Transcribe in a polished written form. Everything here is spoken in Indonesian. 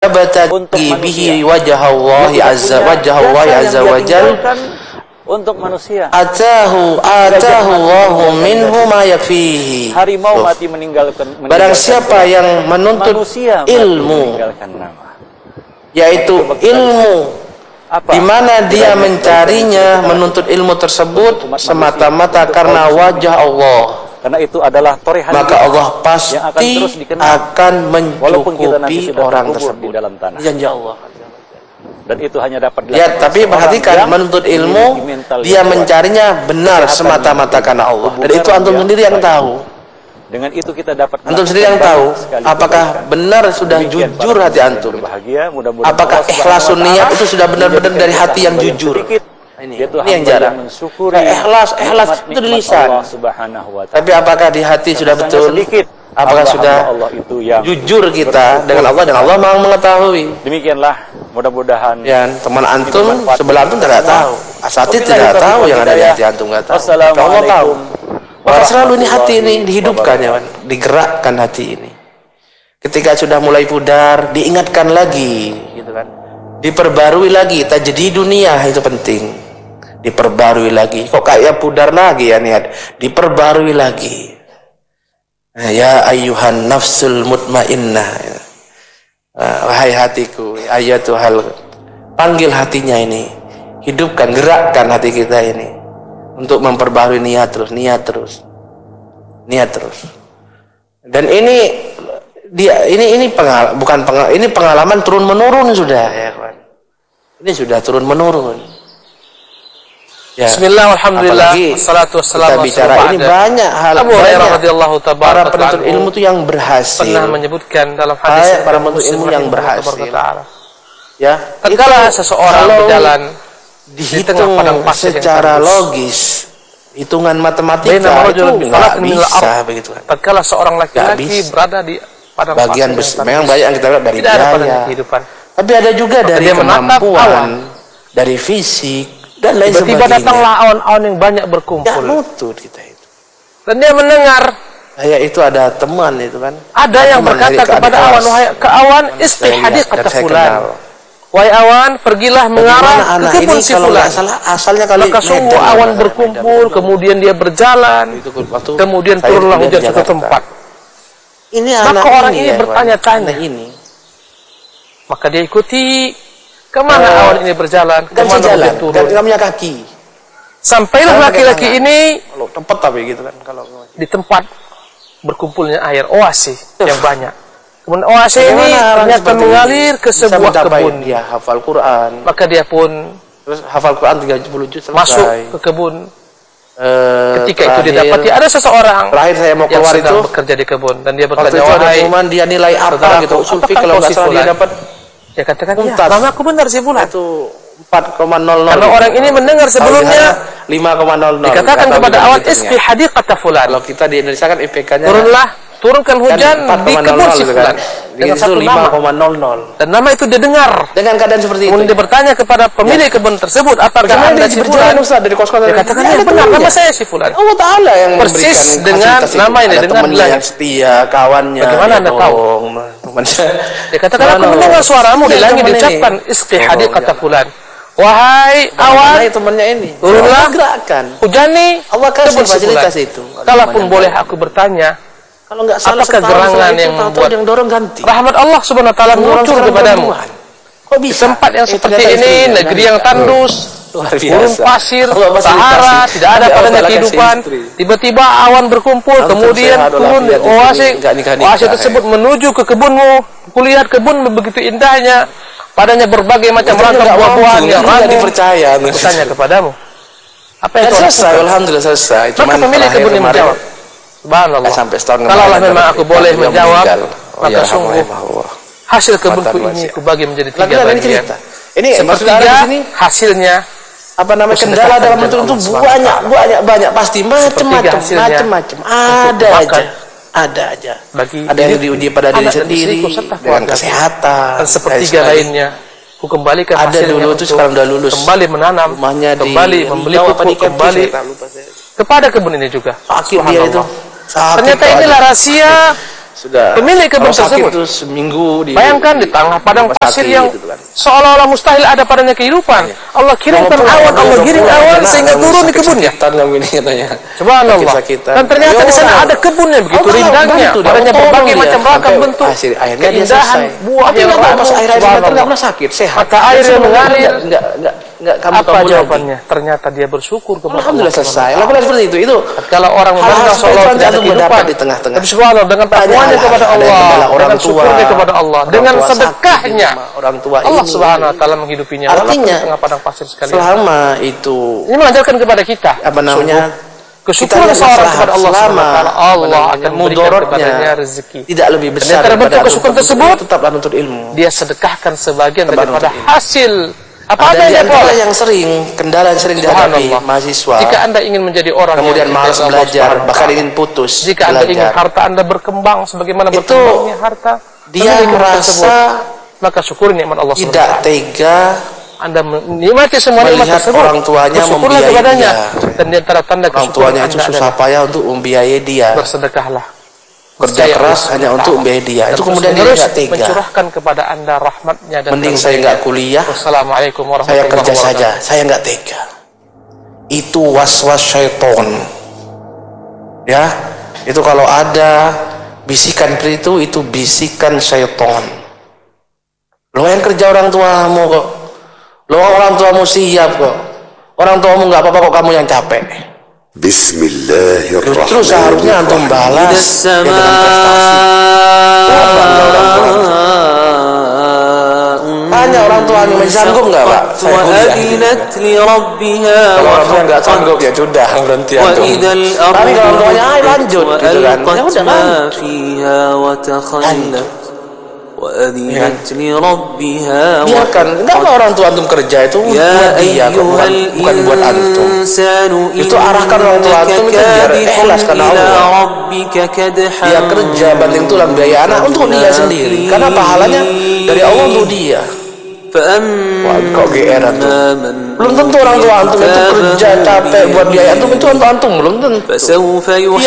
yabtaghi bihi wajhallahi azza wajal untuk manusia. Atahu Allahu minhu ma yakfihi. Harimau mati meninggalkan barang siapa yang menuntut manusia ilmu, yaitu ilmu apa? di mana dia mencarinya, menuntut ilmu tersebut semata-mata karena wajah Allah, karena itu adalah torehan, maka Allah pasti akan mencukupi orang tersebut di dalam tanah. Janji Allah. Dan itu hanya dapat ya, tapi perhatikan, menuntut ilmu dia mencarinya benar semata-mata karena Allah, dan itu antum sendiri yang tahu. Dengan itu kita dapat antum sendiri yang tahu apakah benar sudah jujur hati antum, apakah ikhlasun niat itu sudah benar-benar dari hati yang jujur. Ini yang jarang. Ikhlas itu di lisan, tapi apakah di hati sudah betul? Apakah sudah jujur kita dengan Allah, dan Allah Maha mengetahui. Demikianlah, mudah-mudahan ya, teman antum sebelah antum tidak tahu, asatid tidak tahu yang ada di hati antum, nggak tahu. Allah tahu. Maka selalu ini hati ini dihidupkan, ya, digerakkan hati ini. Ketika sudah mulai pudar, diingatkan lagi, gitu kan. Diperbarui lagi, tajdi dunia itu penting. Diperbarui lagi. Kok kayak pudar lagi ya niat? Diperbarui lagi. Ya ayyuhan nafsul mutmainnah, wahai hatiku, ayatuhal, panggil hatinya ini, hidupkan, gerakkan hati kita ini untuk memperbarui niat terus. Dan ini pengalaman turun menurun sudah, ya kawan. Ini sudah turun menurun. Ya. Bismillah, alhamdulillah, wassalatu wassalamu. Kita bicara ini banyak hal. Abu Hurairah radhiyallahu ta'ala, para penuntut ilmu itu yang berhasil pernah menyebutkan dalam hadis para penuntut ilmu yang berhasil. Ya, tatkala seseorang berjalan dihitung secara logis, hitungan matematika itu nggak bisa begitu kan. Tatkala seorang laki-laki berada di padang bagian memang banyak yang kita lihat dari gaya, tapi ada juga dari kemampuan, dari fisik dan lain sebagainya. Tiba-tiba datanglah awan-awan yang banyak berkumpul. Ya, lutut kita itu. Dan dia mendengar. Saya itu ada teman itu kan. Ada yang berkata kepada awan, wahai ke awan, isqi hadiqata fulan. Wahai awan, pergilah mengarah ke kebun si fulan. Maka sungguh awan berkumpul, kemudian dia berjalan, kemudian turunlah hujan suatu tempat. Maka orang ini bertanya-tanya. Maka dia ikuti. Kemana awan ini berjalan? Kemana hujan turun? Tidak punya kaki. Sampailah laki-laki ini tempat tapi gitu kan, kalau di tempat berkumpulnya air oase yang banyak. Kemudian oase ini ternyata mengalir ke sebuah kebun. Dia hafal Quran. Maka dia pun terus hafal Quran 30 juz selesai. Masuk ke kebun. Ketika itu didapati ada seseorang terakhir saya mau keluar yang sedang bekerja di kebun, dan dia bertanya, wahai, dia nilai apa gitu? Usul fikih kalau nggak salah dia dapat. Ya katakan, ya, mama aku benar sih bulan. Itu 4,00. Karena orang ini mendengar sebelumnya 5,00. Dikatakan kepada awan, isqi hadiqata fulan. Kalau kita di Indonesia kan IPK-nya turunkan hujan di kebun si fulan. Dengan satu nama. 5,00. Dan nama itu dia dengar. Dengan keadaan seperti itu. Kemudian dia bertanya kepada pemilik kebun tersebut, apakah Anda si fulan? Dari kos-kosan. Dia katakan, ya benar, nama saya si fulan. Allah Ta'ala yang persis dengan nama ini, dengan yang setia, kawannya. Bagaimana Anda tahu? Dia katakan, aku mendengar suaramu di langit diucapkan isqi hadiqata fulan. Wahai awan, temannya ini turunlah, hujani Allah kasih fasilitas itu. Kalaupun boleh aku bertanya, kalau nggak salah, apakah gerangan yang membuat yang dorong ganti rahmat Allah subhanahu wa ta'ala muncul kepadamu? Kok bisa? Di tempat yang seperti ini, negeri yang tandus, gurun pasir, Sahara, tidak ada padanya kehidupan. Tiba-tiba awan berkumpul, kemudian turun di oase tersebut menuju ke kebunmu. Kulihat kebun begitu indahnya, padanya berbagai macam ragam buah-buahan yang dipercaya. Aku tanya kepadamu, apa yang selesai? Alhamdulillah selesai. Maka pemilik kebun ini menjawab, subhanallah, kalaulah memang aku boleh menjawab, maka sungguh hasil kebunku ini kubagi menjadi 3 bagian. Ini sepertiga hasilnya apa namanya, kendala dalam bentuk itu banyak pasti macam-macam ada aja ada yang diuji pada diri sendiri dengan kesehatan, dan sepertiga lainnya ku kembalikan ada dulu itu sekarang udah lulus, kembali menanam, kembali membeli pupuk, kembali kepada kebun ini juga. Sakit dia itu. Ternyata inilah rahasia Sudah. Pemilik kebun tersebut itu seminggu bayangkan di tengah padang pasir yang seolah-olah mustahil ada padanya kehidupan. Allah kirimkan awan, Allah giring awan sehingga turun di kebunnya. Subhanallah. Dan ternyata di sana ada kebunnya begitu rindangnya, padanya berbagai macam ragam bentuk. Keindahan buah yang bagus. Subhanallah. Sakit, sehat. Mata air yang mengalir. Enggak kamu apa jawabannya? Ternyata dia bersyukur kepada Allah. Alhamdulillah selesai. Lakukan seperti itu. Kalau orang memandang seolah tidak ada kehidupan di tengah-tengah. Tapi subhanallah dengan takwanya kepada Allah, dengan syukurnya kepada Allah, dengan sedekahnya orang tua Allah Subhanahu wa taala menghidupinya. Artinya di tengah padang pasir sekalian. Selama itu ini mengajarkan kepada kita apa namanya? Kesyukuran seorang kepada Allah Subhanahu wa taala, Allah akan memberikan kepadanya rezeki. Tidak lebih besar daripada kesyukuran tersebut, tetaplah menuntut ilmu. Dia sedekahkan sebagian daripada hasil apa ada yang sering kendala yang sering dihadapi mahasiswa. Jika Anda ingin menjadi orang kemudian malas belajar, bahkan ingin putus. Jika Anda ingin harta Anda berkembang sebagaimana berkembangnya harta, dia merasa maka syukuri nikmat Allah Subhanahu wa taala. Tidak tega Anda menikmati semua nikmat tersebut. Orang tuanya membiayai dia. Dan di antara tanda orang tuanya itu susah payah untuk membiayai dia. Bersedekahlah. Kerja keras hanya untuk membiayai dia. Itu kemudian dia tidak tega. Mencurahkan kepada Anda rahmatnya dan mending saya nggak kuliah. Wassalamualaikum warahmatullahi wabarakatuh. Saya kerja saja. Saya nggak tega. Itu was-was syaitan. Ya, itu kalau ada bisikan seperti itu bisikan syaitan. Lo yang kerja orang tuamu kok. Lo orang tuamu siap kok. Orang tuamu nggak apa-apa kok kamu yang capek. Bismillahirrahmanirrahim. Justru seharusnya antum balas dengan prestasi. Tanya orang tuanya masih sanggup nggak Pak? Saya kuliah. Kalau orang tua nggak sanggup ya sudah berhenti antum. Tapi kalau orang tuanya ayo lanjut gitu kan. Ya udah lanjut. Biarkan, kenapa orang tua antum kerja itu buat dia, bukan buat antum. Itu arahkan orang tua antum itu biar ikhlas karena Allah. Dia kerja banting tulang biaya anak untuk dia sendiri, karena pahalanya dari Allah untuk dia. Wah, kok GR antum. Belum tentu orang tua antum itu kerja capek buat biaya antum itu antum belum tentu. Dia